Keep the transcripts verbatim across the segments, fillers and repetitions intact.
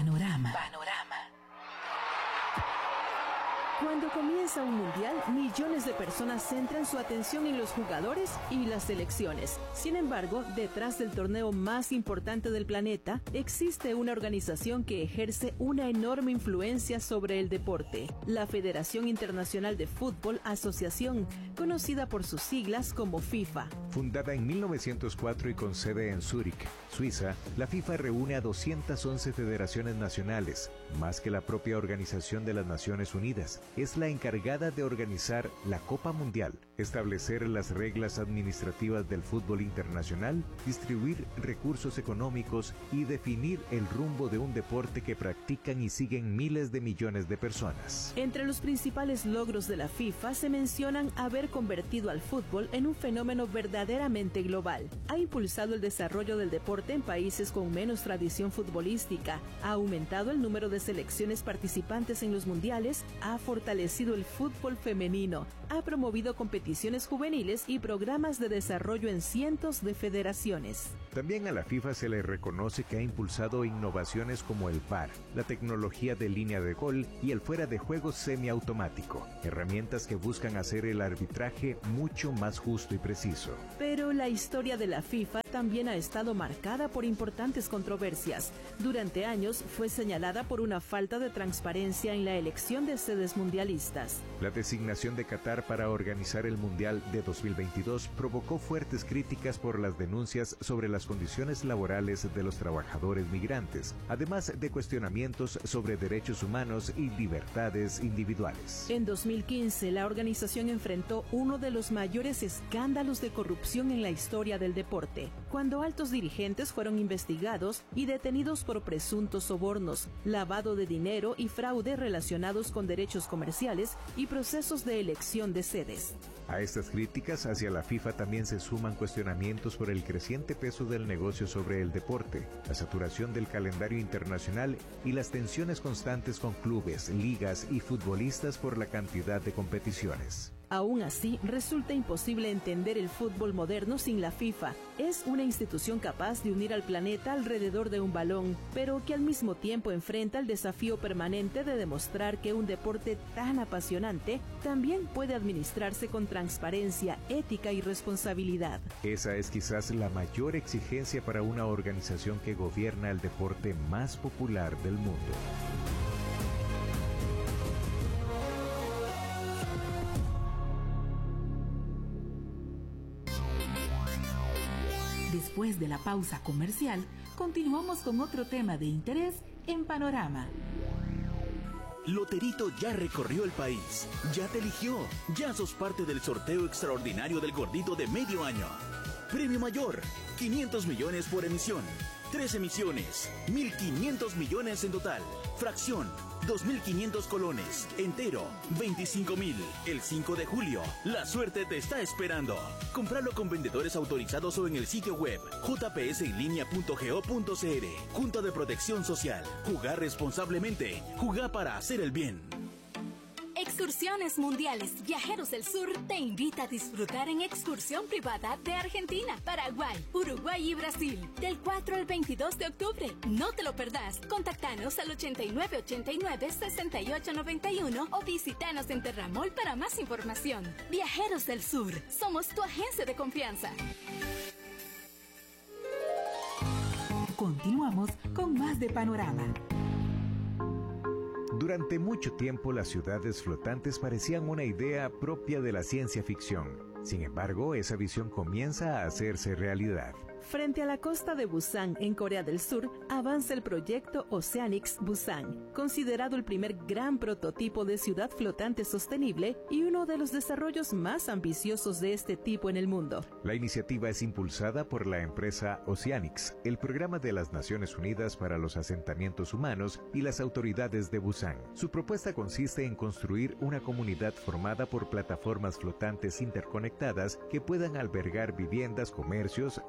Panorama. Panorama. Cuando comienza un mundial, millones de personas centran su atención en los jugadores y las selecciones. Sin embargo, detrás del torneo más importante del planeta, existe una organización que ejerce una enorme influencia sobre el deporte: la Federación Internacional de Fútbol Asociación, conocida por sus siglas como FIFA. Fundada en mil novecientos cuatro y con sede en Zúrich, Suiza, la FIFA reúne a doscientas once federaciones nacionales, más que la propia Organización de las Naciones Unidas. Es la encargada de organizar la Copa Mundial, establecer las reglas administrativas del fútbol internacional, distribuir recursos económicos y definir el rumbo de un deporte que practican y siguen miles de millones de personas. Entre los principales logros de la FIFA se mencionan haber convertido al fútbol en un fenómeno verdaderamente global. Ha impulsado el desarrollo del deporte en países con menos tradición futbolística, ha aumentado el número de selecciones participantes en los mundiales, ha fortalecido el fútbol femenino, ha promovido competiciones juveniles y programas de desarrollo en cientos de federaciones. También a la FIFA se le reconoce que ha impulsado innovaciones como el V A R, la tecnología de línea de gol y el fuera de juego semiautomático, herramientas que buscan hacer el arbitraje mucho más justo y preciso. Pero la historia de la FIFA también ha estado marcada por importantes controversias. Durante años fue señalada por una falta de transparencia en la elección de sedes mundialistas. La designación de Qatar para organizar el Mundial de dos mil veintidós provocó fuertes críticas por las denuncias sobre las condiciones laborales de los trabajadores migrantes, además de cuestionamientos sobre derechos humanos y libertades individuales. En dos mil quince, la organización enfrentó uno de los mayores escándalos de corrupción en la historia del deporte, cuando altos dirigentes fueron investigados y detenidos por presuntos sobornos, lavado de dinero y fraude relacionados con derechos comerciales y procesos de elección de sedes. A estas críticas hacia la FIFA también se suman cuestionamientos por el creciente peso del negocio sobre el deporte, la saturación del calendario internacional y las tensiones constantes con clubes, ligas y futbolistas por la cantidad de competiciones. Aún así, resulta imposible entender el fútbol moderno sin la FIFA. Es una institución capaz de unir al planeta alrededor de un balón, pero que al mismo tiempo enfrenta el desafío permanente de demostrar que un deporte tan apasionante también puede administrarse con transparencia, ética y responsabilidad. Esa es quizás la mayor exigencia para una organización que gobierna el deporte más popular del mundo. Después de la pausa comercial, continuamos con otro tema de interés en Panorama. Loterito ya recorrió el país, ya te eligió, ya sos parte del sorteo extraordinario del gordito de medio año. Premio mayor, quinientos millones por emisión, tres emisiones, mil quinientos millones en total. Fracción, dos mil quinientos colones, entero, veinticinco mil. El cinco de julio, la suerte te está esperando. Compralo con vendedores autorizados o en el sitio web j p s en línea punto go punto c r. Junta de Protección Social. Jugar responsablemente. Jugar para hacer el bien. Excursiones Mundiales Viajeros del Sur te invita a disfrutar en excursión privada de Argentina, Paraguay, Uruguay y Brasil del cuatro al veintidós de octubre. No te lo perdás. Contactanos al ochenta y nueve ochenta y nueve sesenta y ocho noventa y uno o visitanos en Terramol para más información. Viajeros del Sur, somos tu agencia de confianza. Continuamos con más de Panorama. Durante mucho tiempo las ciudades flotantes parecían una idea propia de la ciencia ficción. Sin embargo, esa visión comienza a hacerse realidad. Frente a la costa de Busan, en Corea del Sur, avanza el proyecto Oceanics Busan, considerado el primer gran prototipo de ciudad flotante sostenible y uno de los desarrollos más ambiciosos de este tipo en el mundo. La iniciativa es impulsada por la empresa Oceanics, el Programa de las Naciones Unidas para los Asentamientos Humanos y las autoridades de Busan. Su propuesta consiste en construir una comunidad formada por plataformas flotantes interconectadas que puedan albergar viviendas, comercios, centros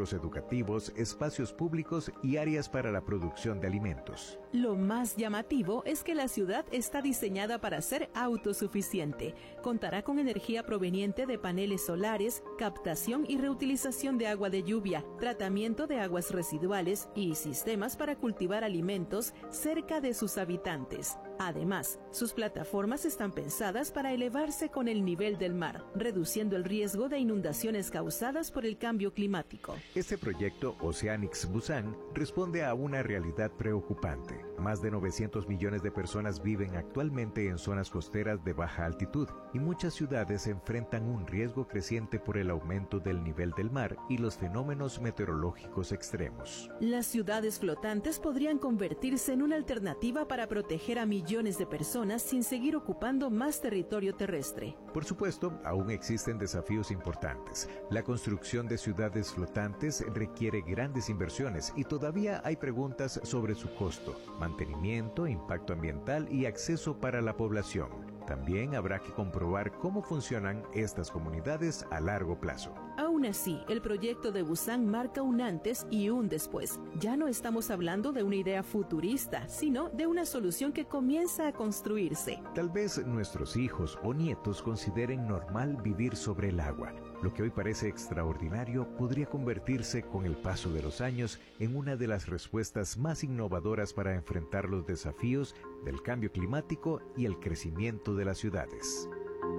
centros educativos, espacios públicos y áreas para la producción de alimentos. Lo más llamativo es que la ciudad está diseñada para ser autosuficiente. Contará con energía proveniente de paneles solares, captación y reutilización de agua de lluvia, tratamiento de aguas residuales y sistemas para cultivar alimentos cerca de sus habitantes. Además, sus plataformas están pensadas para elevarse con el nivel del mar, reduciendo el riesgo de inundaciones causadas por el cambio climático. Este proyecto Oceanics Busan responde a una realidad preocupante. Más de novecientos millones de personas viven actualmente en zonas costeras de baja altitud y muchas ciudades enfrentan un riesgo creciente por el aumento del nivel del mar y los fenómenos meteorológicos extremos. Las ciudades flotantes podrían convertirse en una alternativa para proteger a millones de personas sin seguir ocupando más territorio terrestre. Por supuesto, aún existen desafíos importantes. La construcción de ciudades flotantes requiere grandes inversiones y todavía hay preguntas sobre su costo, mantenimiento, impacto ambiental y acceso para la población. También habrá que comprobar cómo funcionan estas comunidades a largo plazo. Aún así, el proyecto de Busan marca un antes y un después. Ya no estamos hablando de una idea futurista, sino de una solución que comienza a construirse. Tal vez nuestros hijos o nietos consideren normal vivir sobre el agua. Lo que hoy parece extraordinario podría convertirse con el paso de los años en una de las respuestas más innovadoras para enfrentar los desafíos del cambio climático y el crecimiento de las ciudades.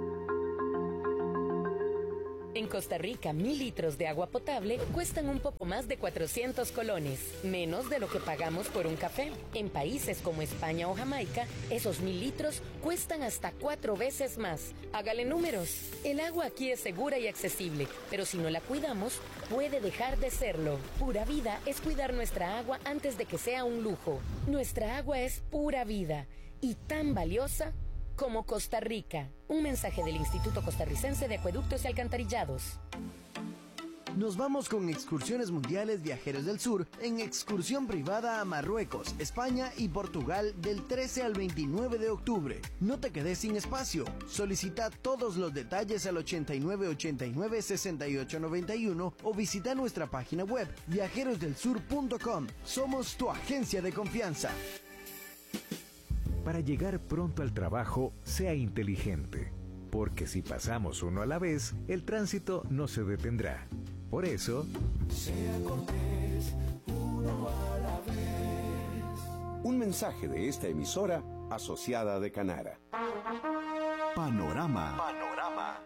En Costa Rica, mil litros de agua potable cuestan un poco más de cuatrocientos colones, menos de lo que pagamos por un café. En países como España o Jamaica, esos mil litros cuestan hasta cuatro veces más. Hágale números. El agua aquí es segura y accesible, pero si no la cuidamos, puede dejar de serlo. Pura Vida es cuidar nuestra agua antes de que sea un lujo. Nuestra agua es pura vida y tan valiosa como Costa Rica. Un mensaje del Instituto Costarricense de Acueductos y Alcantarillados. Nos vamos con Excursiones Mundiales Viajeros del Sur en excursión privada a Marruecos, España y Portugal del trece al veintinueve de octubre. No te quedes sin espacio. Solicita todos los detalles al ochenta y nueve ochenta y nueve sesenta y ocho noventa y uno o visita nuestra página web viajeros del sur punto com. Somos tu agencia de confianza. Para llegar pronto al trabajo, sea inteligente, porque si pasamos uno a la vez, el tránsito no se detendrá. Por eso, sea cortés, uno a la vez. Un mensaje de esta emisora asociada de Canara. Panorama. Panorama.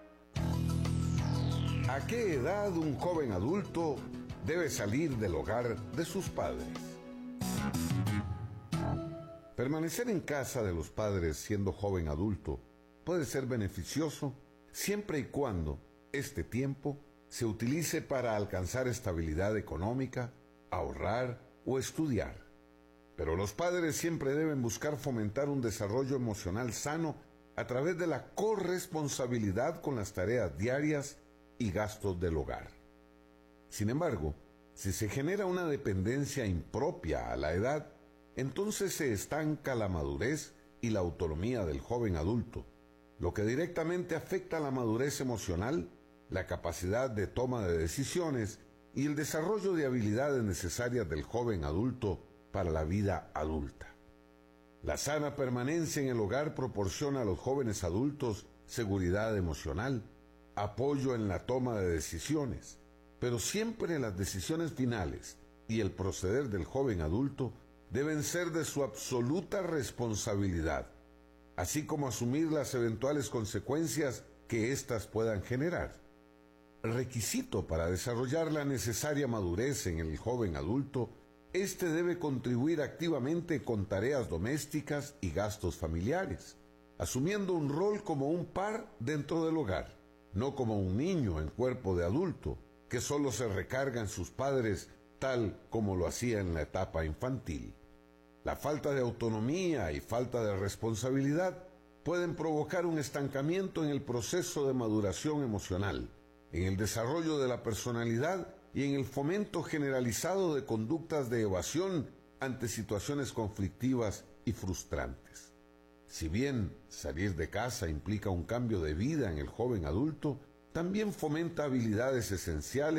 ¿A qué edad un joven adulto debe salir del hogar de sus padres? Permanecer en casa de los padres siendo joven adulto puede ser beneficioso siempre y cuando este tiempo se utilice para alcanzar estabilidad económica, ahorrar o estudiar. Pero los padres siempre deben buscar fomentar un desarrollo emocional sano a través de la corresponsabilidad con las tareas diarias y gastos del hogar. Sin embargo, si se genera una dependencia impropia a la edad, entonces se estanca la madurez y la autonomía del joven adulto, lo que directamente afecta la madurez emocional, la capacidad de toma de decisiones y el desarrollo de habilidades necesarias del joven adulto para la vida adulta. La sana permanencia en el hogar proporciona a los jóvenes adultos seguridad emocional, apoyo en la toma de decisiones, pero siempre las decisiones finales y el proceder del joven adulto deben ser de su absoluta responsabilidad, así como asumir las eventuales consecuencias que éstas puedan generar. Requisito para desarrollar la necesaria madurez en el joven adulto, éste debe contribuir activamente con tareas domésticas y gastos familiares, asumiendo un rol como un par dentro del hogar, no como un niño en cuerpo de adulto, que solo se recarga en sus padres tal como lo hacía en la etapa infantil. La falta de autonomía y falta de responsabilidad pueden provocar un estancamiento en el proceso de maduración emocional, en el desarrollo de la personalidad y en el fomento generalizado de conductas de evasión ante situaciones conflictivas y frustrantes. Si bien salir de casa implica un cambio de vida en el joven adulto, también fomenta habilidades esenciales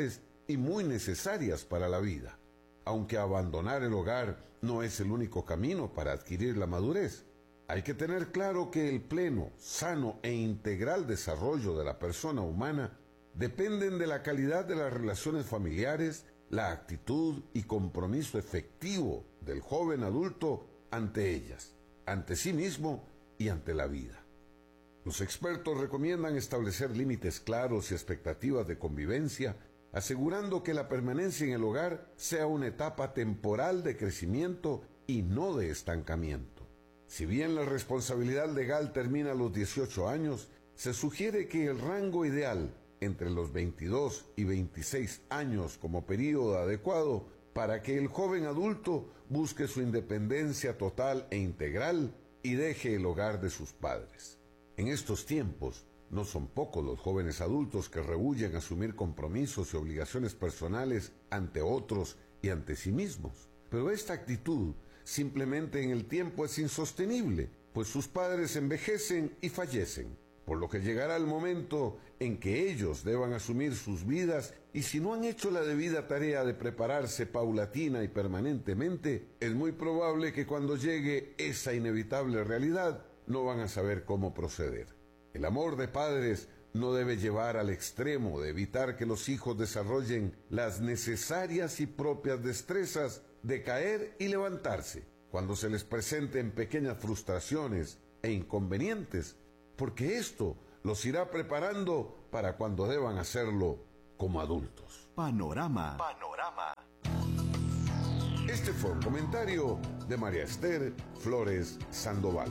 y muy necesarias para la vida. Aunque abandonar el hogar no es el único camino para adquirir la madurez, hay que tener claro que el pleno, sano e integral desarrollo de la persona humana dependen de la calidad de las relaciones familiares, la actitud y compromiso efectivo del joven adulto ante ellas, ante sí mismo y ante la vida. Los expertos recomiendan establecer límites claros y expectativas de convivencia, asegurando que la permanencia en el hogar sea una etapa temporal de crecimiento y no de estancamiento. Si bien la responsabilidad legal termina a los dieciocho años, se sugiere que el rango ideal entre los veintidós y veintiséis años como período adecuado para que el joven adulto busque su independencia total e integral y deje el hogar de sus padres. En estos tiempos, no son pocos los jóvenes adultos que rehúyen asumir compromisos y obligaciones personales ante otros y ante sí mismos. Pero esta actitud simplemente en el tiempo es insostenible, pues sus padres envejecen y fallecen, por lo que llegará el momento en que ellos deban asumir sus vidas y si no han hecho la debida tarea de prepararse paulatina y permanentemente, es muy probable que cuando llegue esa inevitable realidad no van a saber cómo proceder. El amor de padres no debe llevar al extremo de evitar que los hijos desarrollen las necesarias y propias destrezas de caer y levantarse cuando se les presenten pequeñas frustraciones e inconvenientes, porque esto los irá preparando para cuando deban hacerlo como adultos. Panorama. Panorama. Este fue un comentario de María Esther Flores Sandoval.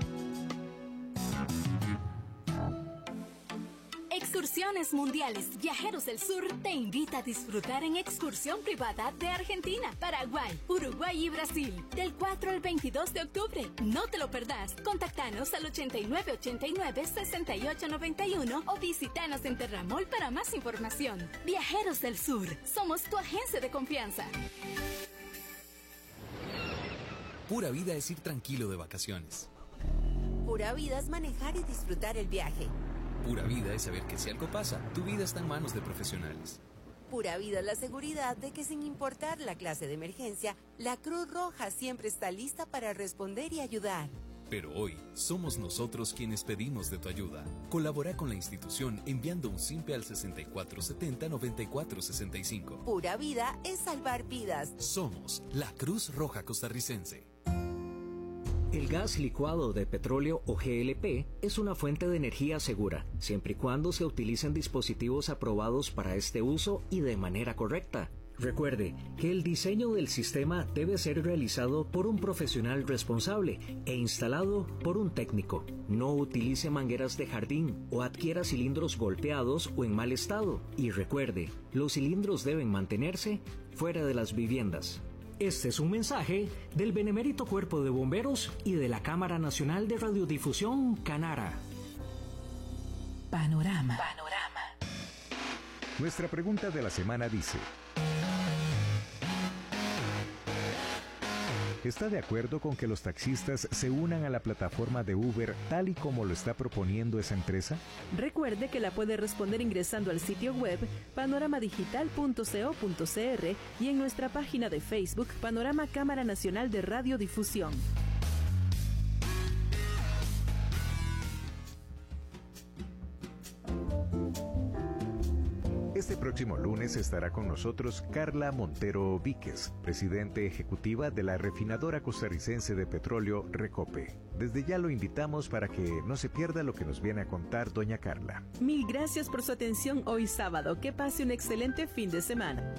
Excursiones Mundiales Viajeros del Sur te invita a disfrutar en excursión privada de Argentina, Paraguay, Uruguay y Brasil del cuatro al veintidós de octubre. No te lo perdás. Contactanos al ochenta y nueve ochenta y nueve sesenta y ocho noventa y uno o visitanos en Terramol para más información. Viajeros del Sur, somos tu agencia de confianza. Pura vida es ir tranquilo de vacaciones. Pura vida es manejar y disfrutar el viaje. Pura vida es saber que si algo pasa, tu vida está en manos de profesionales. Pura vida es la seguridad de que sin importar la clase de emergencia, la Cruz Roja siempre está lista para responder y ayudar. Pero hoy, somos nosotros quienes pedimos de tu ayuda. Colabora con la institución enviando un simpe al sesenta y cuatro setenta noventa y cuatro sesenta y cinco. Pura vida es salvar vidas. Somos la Cruz Roja Costarricense. El gas licuado de petróleo o G L P es una fuente de energía segura, siempre y cuando se utilicen dispositivos aprobados para este uso y de manera correcta. Recuerde que el diseño del sistema debe ser realizado por un profesional responsable e instalado por un técnico. No utilice mangueras de jardín o adquiera cilindros golpeados o en mal estado. Y recuerde, los cilindros deben mantenerse fuera de las viviendas. Este es un mensaje del Benemérito Cuerpo de Bomberos y de la Cámara Nacional de Radiodifusión, Canara. Panorama. Panorama. Nuestra pregunta de la semana dice: ¿está de acuerdo con que los taxistas se unan a la plataforma de Uber tal y como lo está proponiendo esa empresa? Recuerde que la puede responder ingresando al sitio web panorama digital punto co punto cr y en nuestra página de Facebook Panorama Cámara Nacional de Radiodifusión. Este próximo lunes estará con nosotros Carla Montero Víquez, presidente ejecutiva de la refinadora costarricense de petróleo Recope. Desde ya lo invitamos para que no se pierda lo que nos viene a contar doña Carla. Mil gracias por su atención hoy sábado. Que pase un excelente fin de semana.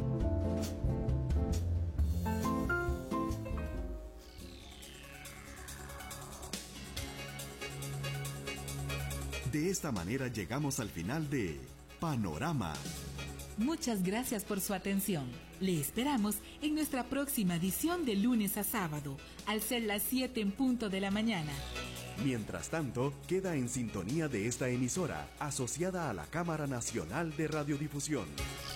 De esta manera llegamos al final de Panorama. Muchas gracias por su atención. Le esperamos en nuestra próxima edición de lunes a sábado, al ser las siete en punto de la mañana. Mientras tanto, queda en sintonía de esta emisora, asociada a la Cámara Nacional de Radiodifusión.